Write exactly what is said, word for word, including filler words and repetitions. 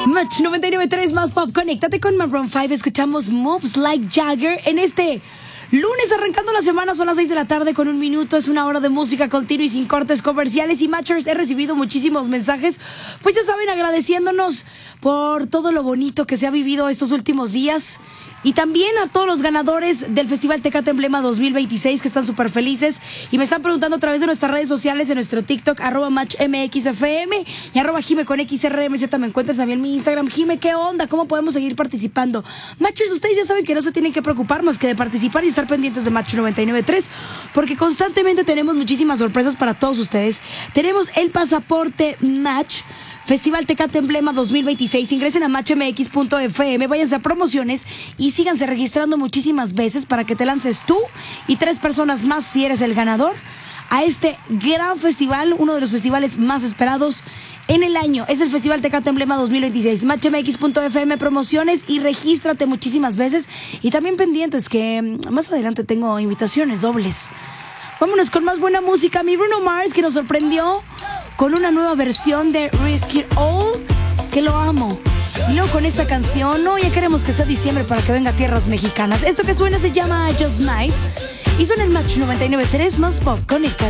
Match noventa y nueve punto tres más pop. Conéctate con Maroon cinco. Escuchamos Moves Like Jagger en este lunes, arrancando la semana. Son las seis de la tarde con un minuto. Es una hora de música continua y sin cortes comerciales. Y Matchers, he recibido muchísimos mensajes, pues ya saben, agradeciéndonos por todo lo bonito que se ha vivido estos últimos días. Y también a todos los ganadores del Festival Tecate Emblema dos mil veintiséis, que están súper felices y me están preguntando a través de nuestras redes sociales, en nuestro TikTok, arroba MatchMXFM y arroba Jime con X R M Z. Me encuentras también en mi Instagram. Jime, ¿qué onda? ¿Cómo podemos seguir participando? Matchers, ustedes ya saben que no se tienen que preocupar más que de participar y estar pendientes de Match noventa y nueve punto tres, porque constantemente tenemos muchísimas sorpresas para todos ustedes. Tenemos el pasaporte Match Festival Tecate Emblema dos mil veintiséis. Ingresen a match m x punto f m, váyanse a promociones y síganse registrando muchísimas veces para que te lances tú y tres personas más, si eres el ganador, a este gran festival, uno de los festivales más esperados en el año. Es el Festival Tecate Emblema dos mil veintiséis. match m x punto f m, promociones, y regístrate muchísimas veces. Y también pendientes que más adelante tengo invitaciones dobles. Vámonos con más buena música. Mi Bruno Mars, que nos sorprendió con una nueva versión de Risk It All, que lo amo. Y luego con esta canción, no, ya queremos que sea diciembre para que venga a tierras mexicanas. Esto que suena se llama Just Might y suena en Match noventa y nueve punto tres más pop. Conecta.